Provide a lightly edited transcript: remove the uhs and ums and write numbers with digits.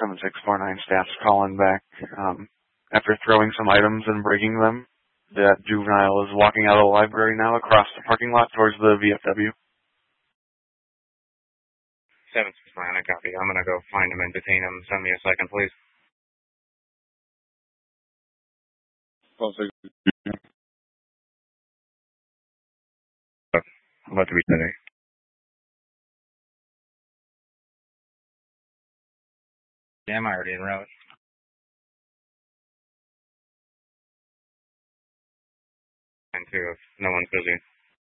7649 staff's calling back. After throwing some items and breaking them, that juvenile is walking out of the library now across the parking lot towards the VFW. 769, I copy. I'm gonna go find him and detain him. Send me a second, please. I'm about to be today. Yeah, I'm already en route. And two, if no one's busy.